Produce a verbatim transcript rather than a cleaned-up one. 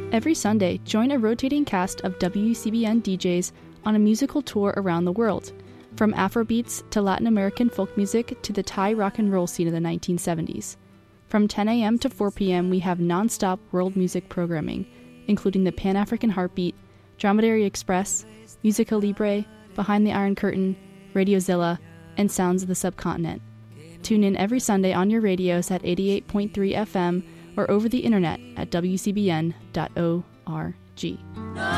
Every Sunday, join a rotating cast of W C B N D Js on a musical tour around the world, from Afrobeats to Latin American folk music to the Thai rock and roll scene of the nineteen seventies. From ten a.m. to four p.m., we have non-stop world music programming, including the Pan-African Heartbeat, Dromedary Express, Musica Libre, Behind the Iron Curtain, Radiozilla, and Sounds of the Subcontinent. Tune in every Sunday on your radios at eighty-eight point three F M or over the internet at w c b n dot org.